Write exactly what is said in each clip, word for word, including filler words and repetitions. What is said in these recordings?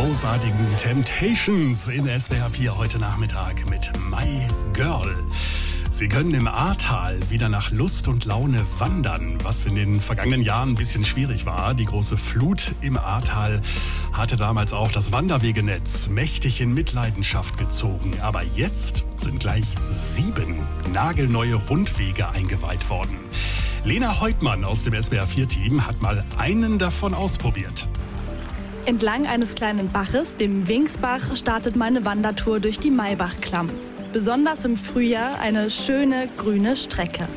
großartigen Temptations in S W R vier heute Nachmittag mit My Girl. Sie können im Ahrtal wieder nach Lust und Laune wandern, was in den vergangenen Jahren ein bisschen schwierig war. Die große Flut im Ahrtal hatte damals auch das Wanderwegenetz mächtig in Mitleidenschaft gezogen. Aber jetzt sind gleich sieben nagelneue Rundwege eingeweiht worden. Lena Heutmann aus dem S W R vier Team hat mal einen davon ausprobiert. Entlang eines kleinen Baches, dem Wingsbach, startet meine Wandertour durch die Maybachklamm. Besonders im Frühjahr eine schöne grüne Strecke.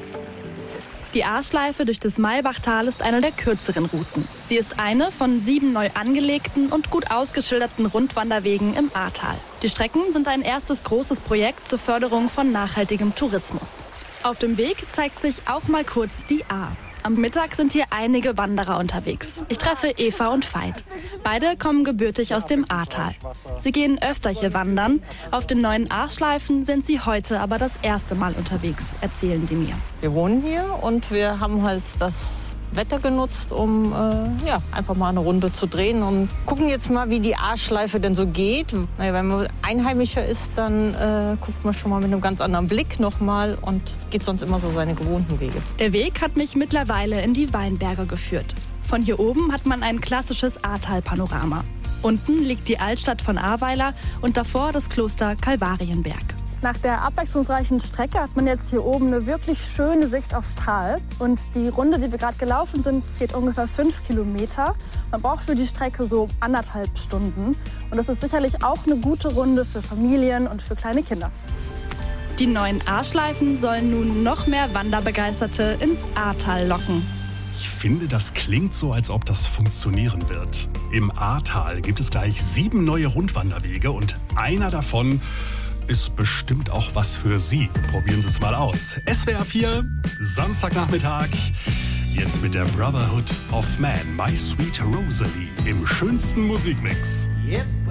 Die Ahrschleife durch das Maybachtal ist eine der kürzeren Routen. Sie ist eine von sieben neu angelegten und gut ausgeschilderten Rundwanderwegen im Ahrtal. Die Strecken sind ein erstes großes Projekt zur Förderung von nachhaltigem Tourismus. Auf dem Weg zeigt sich auch mal kurz die Ahr. Am Mittag sind hier einige Wanderer unterwegs. Ich treffe Eva und Veit. Beide kommen gebürtig aus dem Ahrtal. Sie gehen öfter hier wandern. Auf den neuen Ahrschleifen sind sie heute aber das erste Mal unterwegs, erzählen sie mir. Wir wohnen hier und wir haben halt das Wetter genutzt, um äh, ja, einfach mal eine Runde zu drehen und gucken jetzt mal, wie die Ahrschleife denn so geht. Naja, wenn man Einheimischer ist, dann äh, guckt man schon mal mit einem ganz anderen Blick nochmal und geht sonst immer so seine gewohnten Wege. Der Weg hat mich mittlerweile in die Weinberge geführt. Von hier oben hat man ein klassisches Ahrtal-Panorama. Unten liegt die Altstadt von Ahrweiler und davor das Kloster Kalvarienberg. Nach der abwechslungsreichen Strecke hat man jetzt hier oben eine wirklich schöne Sicht aufs Tal. Und die Runde, die wir gerade gelaufen sind, geht ungefähr fünf Kilometer. Man braucht für die Strecke so anderthalb Stunden. Und das ist sicherlich auch eine gute Runde für Familien und für kleine Kinder. Die neuen Ahrschleifen sollen nun noch mehr Wanderbegeisterte ins Ahrtal locken. Ich finde, das klingt so, als ob das funktionieren wird. Im Ahrtal gibt es gleich sieben neue Rundwanderwege und einer davon ist bestimmt auch was für Sie. Probieren Sie es mal aus. S W R vier, Samstagnachmittag. Jetzt mit der Brotherhood of Man, My Sweet Rosalie im schönsten Musikmix. Yep.